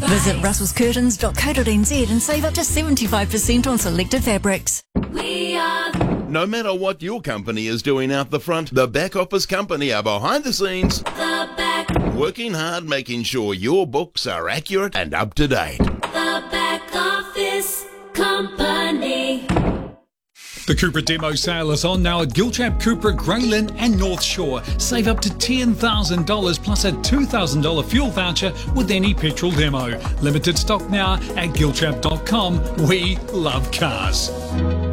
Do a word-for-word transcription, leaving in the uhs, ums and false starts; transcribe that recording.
Visit russells curtains dot co dot n z and save up to seventy-five percent on selected fabrics. We are... No matter what your company is doing out the front, the Back Office Company are behind the scenes, The Back... working hard making sure your books are accurate and up to date. The Back Office Company. The Cupra demo sale is on now at Giltrap, Cupra, Greyland and North Shore. Save up to ten thousand dollars plus a two thousand dollars fuel voucher with any petrol demo. Limited stock now at giltrap dot com. We love cars.